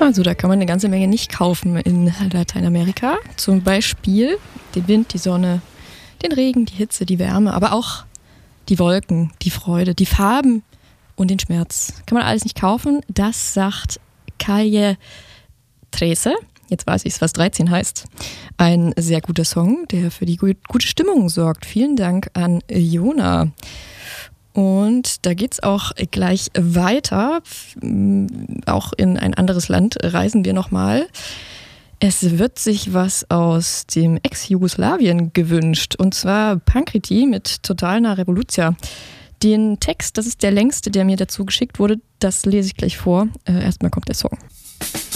Also da kann man eine ganze Menge nicht kaufen in Lateinamerika. Zum Beispiel den Wind, die Sonne, den Regen, die Hitze, die Wärme, aber auch die Wolken, die Freude, die Farben und den Schmerz. Kann man alles nicht kaufen. Das sagt Calle 13. Jetzt weiß ich, was 13 heißt. Ein sehr guter Song, der für die gute Stimmung sorgt. Vielen Dank an Jona. Und da geht's auch gleich weiter. Auch in ein anderes Land reisen wir nochmal. Es wird sich was aus dem Ex-Jugoslawien gewünscht. Und zwar Pankriti mit Totalna Revolucija. Den Text, das ist der längste, der mir dazu geschickt wurde. Das lese ich gleich vor. Erstmal kommt der Song.